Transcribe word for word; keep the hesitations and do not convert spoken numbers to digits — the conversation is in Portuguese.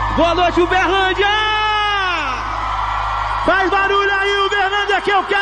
Boa noite, Uberlândia! Faz barulho aí, Uberlândia, que eu quero!